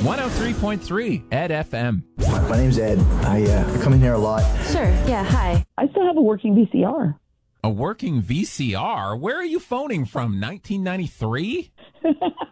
103.3 Ed FM. My name's Ed. I come in here a lot. Sure, yeah, hi. I still have a working VCR. A working VCR? Where are you phoning from? 1993?